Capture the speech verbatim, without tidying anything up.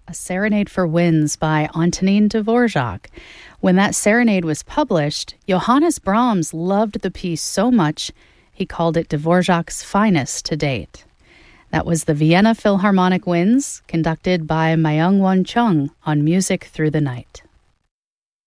A Serenade for Winds by Antonin Dvorak. When that serenade was published, Johannes Brahms loved the piece so much he called it Dvorak's finest to date. That was the Vienna Philharmonic Winds, conducted by Myung-Whun Chung on Music Through the Night.